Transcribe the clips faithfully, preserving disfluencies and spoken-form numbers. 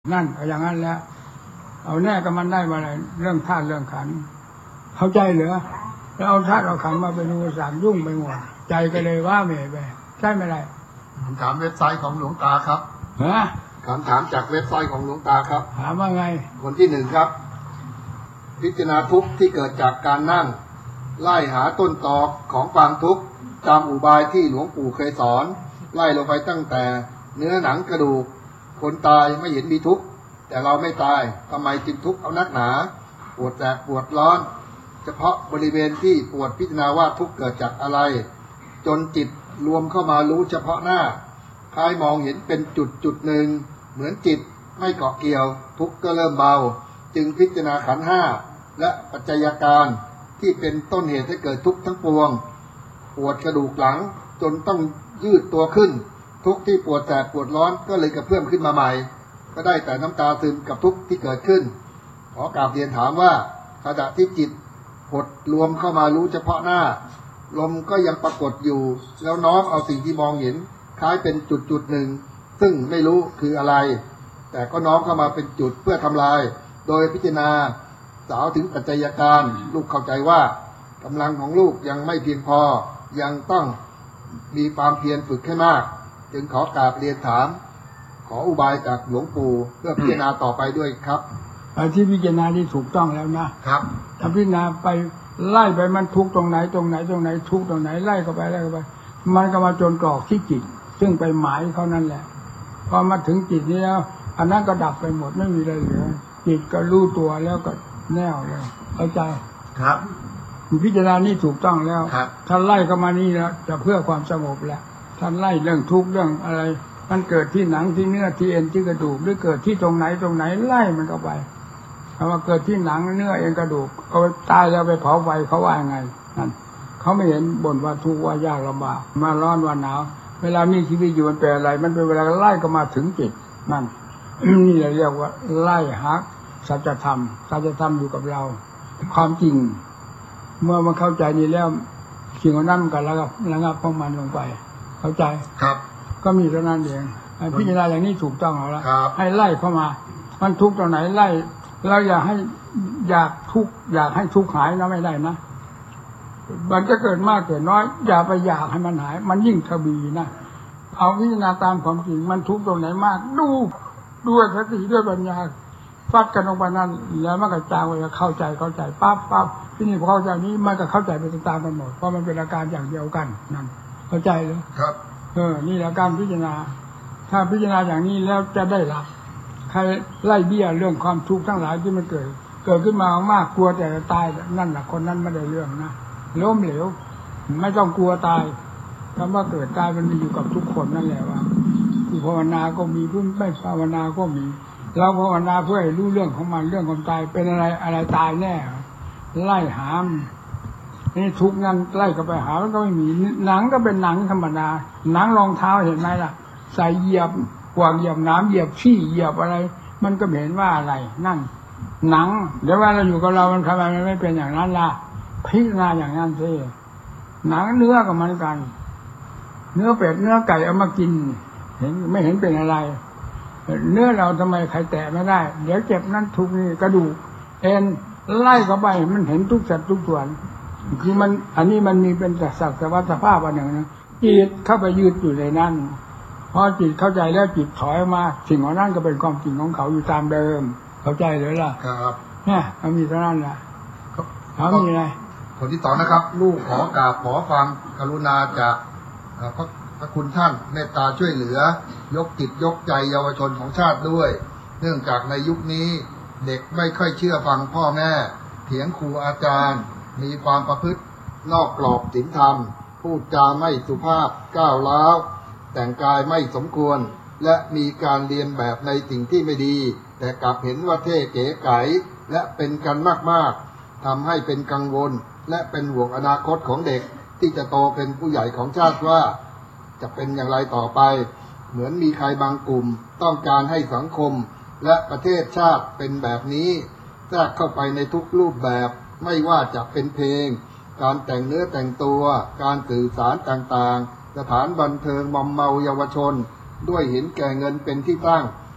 นั่นเอาอย่างนั้นแล้วเอาแน่กับมันได้มาอะไรเรื่องธาตุเรื่องขันธ์เข้าใจเหรอแล้วเอาธาตุเอาขันธ์มาเป็นอุปสรรคยุ่งไปหมดใจก็เลยว่าเมย์ไปใช่ไหมไรคำถามเว็บไซต์ของหลวงตาครับฮะคำถามจากเว็บไซต์ของหลวงตาครับถามว่าไงคนที่หนึ่งครับพิจารณาทุกข์ที่เกิดจากการนั่งไล่หาต้นตอของความทุกข์ตามอุบายที่หลวงปู่เคยสอนไล่ลงไปตั้งแต่เนื้อหนังกระดูกคนตายไม่เห็นมีทุกข์แต่เราไม่ตายทำไมจึงทุกข์เอานักหนาปวดแสบปวดร้อนเฉพาะบริเวณที่ปวดพิจารณาว่าทุกข์เกิดจากอะไรจนจิตรวมเข้ามารู้เฉพาะหน้าคล้ายมองเห็นเป็นจุดจุดหนึ่งเหมือนจิตไม่เกาะเกี่ยวทุกข์ก็เริ่มเบาจึงพิจารณาขันธ์ห้าและปัจจัยการที่เป็นต้นเหตุให้เกิดทุกข์ทั้งปวงปวดกระดูกหลังจนต้องยืดตัวขึ้นทุกข์ที่ปวดแสบปวดร้อนก็เลยกระเพื่อมขึ้นมาใหม่ก็ได้แต่น้ำตาซึมกับทุกข์ที่เกิดขึ้นขอกราบเรียนถามว่าขณะที่จิตหดรวมเข้ามารู้เฉพาะหน้าลมก็ยังปรากฏอยู่แล้วน้อมเอาสิ่งที่มองเห็นคล้ายเป็นจุดจุดหนึ่งซึ่งไม่รู้คืออะไรแต่ก็น้อมเข้ามาเป็นจุดเพื่อทำลายโดยพิจารณาสาวถึงปัจจัยการลูกเข้าใจว่ากำลังของลูกยังไม่เพียงพอยังต้องมีความเพียรฝึกให้มากจึงขอกราบเรียนถามขออุบายจากหลวงปู่เพื่อพิจารณาต่อไปด้วยครับที่พิจารณาที่ถูกต้องแล้วนะครับถ้าพิจารณาไปไล่ไปมันทุกตรงไหนตรงไหนตรงไหนทุกตรงไหนไล่เข้าไปไล่เข้าไปมันก็มาจนกรอกที่จิตซึ่งไปหมายเขานั่นแหละพอมาถึงจิตนี้แล้วอันนั้นก็ดับไปหมดไม่มีอะไรเหลือจิตก็รู้ตัวแล้วก็แน่วเลยเข้าใจครับพิจารณานี่ถูกต้องแล้วท่านไล่เข้ามานี่แล้วจะเพื่อความสงบแหละท่านไล่เรื่องทุกข์เรื่องอะไรมันเกิดที่หนังที่เนื้อที่เอ็นที่กระดูกหรือเกิดที่ตรงไหนตรงไหนไล่มันเข้าไปถ้าว่าเกิดที่หนังเนื้อเอ็นกระดูกเอาตายแล้วไปเผาไฟเขาว่ายังไงนั่นเขาไม่เห็นบ่นว่าทุกข์ว่ายากลำบากมาร้อนว่าหนาวเวลามีชีวิตอยู่มันเป็นอะไรมันเป็นเวลาไล่ก็มาถึงจิตนั่น นี่เราเรียกว่าไล่หักสัจธรรมสัจธรรมอยู่กับเราความจริงเมื่อมันเข้าใจนี่แล้วสิ่งนั้นกันแล้วก็ระงับของมันลงไปเข้าใจครับก็มีเท่านั้นเองพิจารณาอย่างนี้ถูกต้องแล้วให้ไล่เข้ามามันทุกข์ตรงไหนไล่เราอยากให้อยากทุกข์อยากให้ทุกข์หายนะไม่ได้นะมันจะเกิดมากเกิดน้อยอย่าไปอยากให้มันหายมันยิ่งทวีนะเอาพิจารณาตามความจริงมันทุกข์ตรงไหนมากดูด้วยสติด้วยปัญญาฟัดกันลงไปนั่นแล้วมันก็จางไปเข้าใจเข้าใจปั๊บปั๊บที่นี่พอเข้าใจนี้มันก็เข้าใจไปตามๆกันหมดเพราะมันเป็นอาการอย่างเดียวกันนั่นเข้าใจเลยครับเออนี่แหละการพิจารณาถ้าพิจารณาอย่างนี้แล้วจะได้หลักใครไล่เบี้ยเรื่องความทุกข์ทั้งหลายที่มันเกิดเกิดขึ้นมามากกลัวแต่ตายนั่นแหละคนนั้นไม่ได้เรื่องนะล้มเหลวไม่ต้องกลัวตายคำว่าเกิดตายมันมีอยู่กับทุกคนนั่นแหละว่าผู้ภาวนาก็มีผู้ไม่ภาวนาก็มีเราภาวนาเพื่อให้รู้เรื่องของมันเรื่องความตายเป็นอะไรอะไรตายแน่ไล่หามนี่ทุกงั้นไล่ก็ไปหามันก็ไม่มีหนังก็เป็นหนังธรรมดาหนังรองเท้าเห็นไหมล่ะใส่เหยียบกวางเหยียบน้ำเหยียบขี้เหยียบอะไรมันก็เห็นว่าอะไรนั่นหนังเดี๋ยวว่าเราอยู่กับเรามันทำไมมันไม่เป็นอย่างนั้นล่ะพิจารณาอย่างนั้นสิหนังเนื้อกับมันกันเนื้อเป็ดเนื้อไก่เอามากินเห็นไม่เห็นเป็นอะไรเนื้อเราทำไมใครแตะไม่ได้เดี๋ยวเจ็บนั่นทุกนี่กระดูกเอ็นไล่เข้าไปมันเห็นทุกสัตว์ทุกส่วนคือมันอันนี้มันมีเป็นสักแต่ว่าสภาพอันหนึ่งนะจิตเข้าไปยืดอยู่ในนั้นพอจิตเข้าใจแล้วจิตถอยมาสิ่งของนั้นก็เป็นความจริงของเขาอยู่ตามเดิมเข้าใจเลยล่ะครับเนี่ยมันมีเท่านั้นแหละเขามีอะไรคนที่สองนะครับลูกขอกราบขอฟังกรุณาจากพระพระคุณท่านเมตตาช่วยเหลือยกจิตยกใจเยาวชนของชาติด้วยเนื่องจากในยุคนี้เด็กไม่ค่อยเชื่อฟังพ่อแม่เถียงครูอาจารย์มีความประพฤตินอกกรอบศีลธรรมพูดจาไม่สุภาพก้าวร้าวแต่งกายไม่สมควรและมีการเรียนแบบในสิ่งที่ไม่ดีแต่กลับเห็นว่าเท่เก๋ไก๋และเป็นกันมากๆทำให้เป็นกังวลและเป็นห่วงอนาคตของเด็กที่จะโตเป็นผู้ใหญ่ของชาติว่าจะเป็นอย่างไรต่อไปเหมือนมีใครบางกลุ่มต้องการให้สังคมและประเทศชาติเป็นแบบนี้แทรกเข้าไปในทุกรูปแบบไม่ว่าจะเป็นเพลงการแต่งเนื้อแต่งตัวการสื่อสารต่างๆสถานบันเทิงมอมเมาเยาวชนด้วยเห็นแก่เงินเป็นที่ตั้ง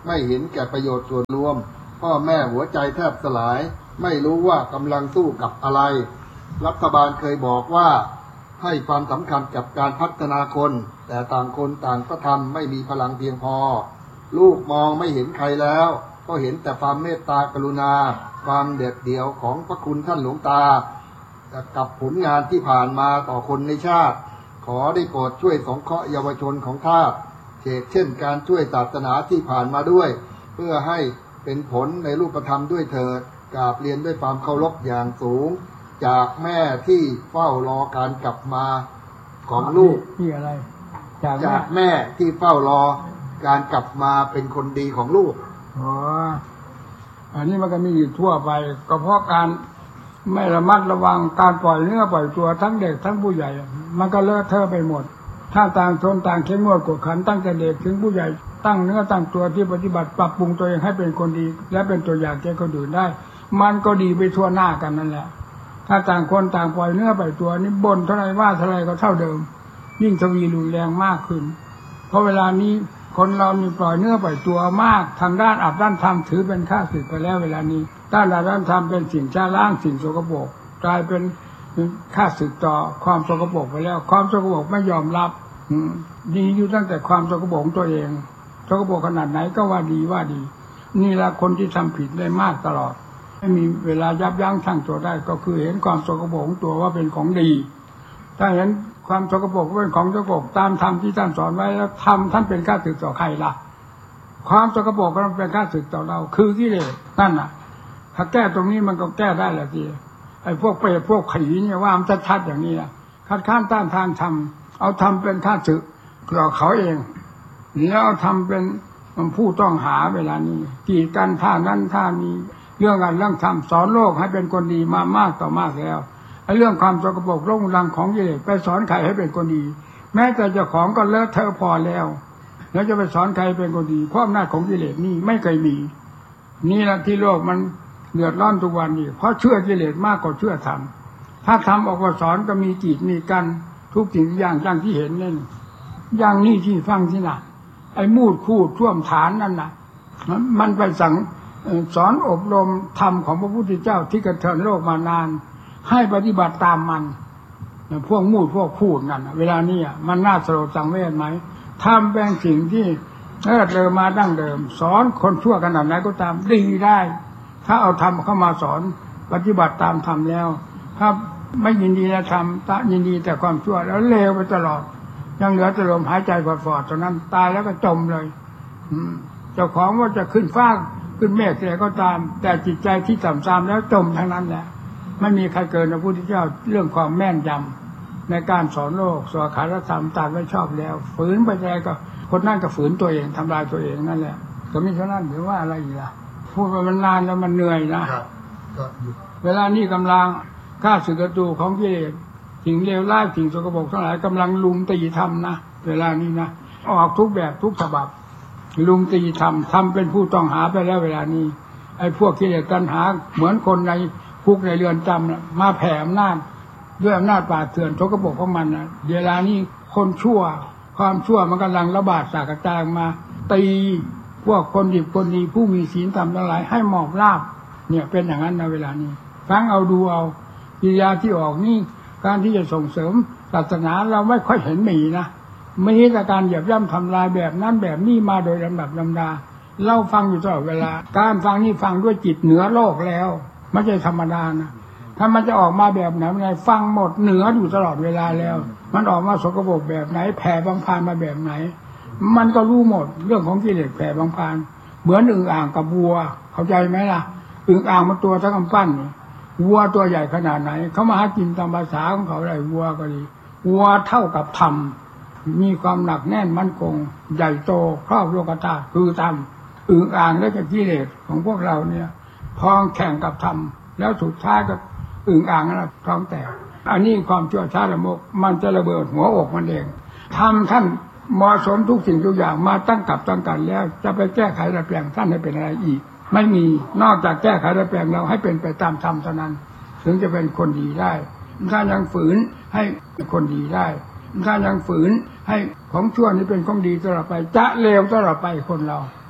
ไม่เห็นแก่ประโยชน์ส่วนรวมพ่อแม่หัวใจแทบสลายไม่รู้ว่ากำลังสู้กับอะไรรัฐบาลเคยบอกว่าให้ความสำคัญกับการพัฒนาคนแต่ต่างคนต่างก็ทำไม่มีพลังเพียงพอลูกมองไม่เห็นใครแล้วก็เห็นแต่ความเมตตากรุณาความเด็ดเดี่ยวของพระคุณท่านหลวงตากับผลงานที่ผ่านมาต่อคนในชาติขอได้โปรดช่วยสงเคราะห์เยาวชนของท่านเขตเช่นการช่วยศาสนาที่ผ่านมาด้วยเพื่อให้เป็นผลในรูปธรรมด้วยเถิดกราบเรียนด้วยความเคารพอย่างสูงจากแม่ที่เฝ้ารอการกลับมาของลูกที่อะไรจากจากแม่ที่เฝ้ารอการกลับมาเป็นคนดีของลูกอ๋ออันนี้มันก็มีอยู่ทั่วไปก็เพราะการไม่ระมัดระวังการปล่อยเนื้อปล่อยตัวทั้งเด็กทั้งผู้ใหญ่มันก็เลอะเทอะไปหมดถ้าต่างชนต่างเข้มงวดกวดขันตั้งแต่เด็กถึงผู้ใหญ่ตั้งเนื้อตั้งตัวที่ปฏิบัติปรับปรุงตัวเองให้เป็นคนดีและเป็นตัวอย่างแก่คนอื่นได้มันก็ดีไปทั่วหน้ากันนั่นแหละถ้าต่างคนต่างปล่อยเนื้อปล่อยตัวนี่บ่นเท่าไรว่าเท่าไรก็เท่าเดิมยิ่งทวีรุนแรงมากขึ้นเพราะเวลานี้คนเรามีปล่อยเนื้อปล่อยตัวมากทางด้านอับด้านธรรมถือเป็นข้าศึกไปแล้วเวลานี้ด้านอับด้านธรรมเป็นสิ่งช้าล้างสิ่งสกปรกกลายเป็นข้าศึกต่อความสกปรกไปแล้วความสกปรกไม่ยอมรับดีอยู่ตั้งแต่ความสกปรกตัวเองสกปรกขนาดไหนก็ว่าดีว่าดีนี่ละคนที่ทำผิดได้มากตลอดไม่มีเวลายับยั้งชั่งตัวได้ก็คือเห็นความสกปรกตัวว่าเป็นของดีถ้าเห็นความสกปรกเป็นของสกปรกตามธรรมที่ท่านสอนไว้แล้วธรรมท่านเป็นข้าศึกต่อใครล่ะความสกปรกก็เป็นข้าศึกต่อเราคือกิเลสนั่นน่ะถ้าแก้ตรงนี้มันก็แก้ได้แหละทีไอ้พวกเปรตพวกผีเนี่ยว่ามันชัดๆอย่างนี้นะคัดค้านต้านทานธรรมเอาธรรมเป็นข้าศึกต่อเขาเองแล้วเอาธรรมเป็นผู้ต้องหาเวลานี้กีดกันท่านั้นท่านี้เรื่องการเรื่องธรรมสอนโลกให้เป็นคนดีมามากต่อมากแล้วไอ้เรื่องความสกปรกโรครังของกิเลสไปสอนใครให้เป็นคนดีแม้แต่เจ้าของก็เลอะเทอะพอแล้วแล้วจะไปสอนใครเป็นคนดีเพราะอำนาจของกิเลสนี่ไม่เคยมีนี่แหละที่โลกมันเดือดร้อนทุกวันนี้เพราะเชื่อกิเลสมากกว่าเชื่อธรรมถ้าธรรมออกมาสอนก็มีกีดมีกันทุกสิ่งอย่างอย่างที่เห็นนั่นอย่างนี้ที่ฟังที่น่ะไอ้มูดคูดท่วมฐานนั่นน่ะมันไปสั่งสอนอบรมธรรมของพระพุทธเจ้าที่กระเทือนโลกมานานให้ปฏิบัติตามมันพวกมูดพวกพูดนั่นเวลานี้มันน่าสลดสังเวชไหมทำเป็นสิ่งที่เลิศเลอมาดั้งเดิมสอนคนชั่วขนาดไหนก็ตามดีได้ถ้าเอาธรรมเข้ามาสอนปฏิบัติตามธรรมแล้วถ้าไม่ยินดีในธรรมยินดีแต่ความชั่วแล้วเลวไปตลอดยังเหลือแต่ลมหายใจฟอดๆตอนนั้นตายแล้วก็จมเลยเจ้าของว่าจะขึ้นฟ้าขึ้นเมฆอะไรก็ตามแต่จิตใจที่ต่ำทรามแล้วจมทั้งนั้นแหละไม่มีใครเกินพระพุทธเจ้าเรื่องความแม่นยำในการสอนโลกสวขาธรรมตามไม่ชอบแล้วฝืนไปใจก็คนนั่นก็ฝืนตัวเองทำลายตัวเองนั่นแหละก็มีเท่านั้นหรือว่าอะไรอีกล่ะพูดไปมันนานแล้วมันเหนื่อยนะเวลานี้กำลังฆ่าศึกศัตรูของกิเลสสิ่งเลวร้ายสิ่งสกปรกทั้งหลายกำลังลุมตีธรรมนะเวลานี้นะออกทุกแบบทุกฉบับลุมตีธรรมทำเป็นผู้ต้องหาไปแล้วเวลานี้ไอ้พวกกิเลสตัณหาเหมือนคนในคุกในเรือนจำนะมาแผ่อำนาจด้วยอำนาจป่าเถื่อนสกปรกของมันนะเวลานี้คนชั่วความชั่วมันกำลังระบาดสากกระจายมาตีพวกคนดีคนดีผู้มีศีลธรรมทั้งหลายให้หมอบราบเนี่ยเป็นอย่างนั้นในเวลานี้ฟังเอาดูเอากิริยาที่ออกนี่การที่จะส่งเสริมศาสนาเราไม่ค่อยเห็นมีนะมีแต่การเหยียบย่ำทำลายแบบนั้นแบบนี้มาโดยลำดับลำดาเราฟังอยู่ตลอดเวลาการฟังนี่ฟังด้วยจิตเหนือโลกแล้วไม่ใช่ธรรมดานะถ้ามันจะออกมาแบบไหนไงฟังหมดเหนืออยู่ตลอดเวลาแล้วมันออกมาสกปรกแบบไหนแผ่บางพานมาแบบไหนมันก็รู้หมดเรื่องของกิเลสแผ่บางพานเหมือนอึ่งอ่างกับวัวเข้าใจไหมล่ะอึ่งอ่างมันตัวทั้งกำปั้นวัวตัวใหญ่ขนาดไหนเขามาหากินตามภาษาของเขาได้วัวก็ดีวัวเท่ากับธรรมมีความหนักแน่นมั่นคงใหญ่โตครอบโลกธาตุคือธรรมอึ่งอ่างและกิเลสของพวกเราเนี่ยพองแข่งกับธรรมแล้วสุดท้ายก็อึ่งอ่างนั้นท้องแตกอันนี้ความชั่วช้าละโมกมันจะระเบิดหัวอกมันเองทำท่านเหมาะสมทุกสิ่งทุกอย่างมาตั้งกับตั้งกันแล้วจะไปแก้ไขระเบียงท่านให้เป็นอะไรอีกไม่มีนอกจากแก้ไขระเบียงเราให้เป็นไปตามธรรมเท่านั้นถึงจะเป็นคนดีได้ถ้ายังฝืนให้เป็นคนดีได้ถ้ายังฝืนให้ของชั่วนี้เป็นของดีตลอดไปจะเลวตลอดไปคนเรา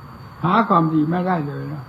หาความดีไม่ได้เลยนะ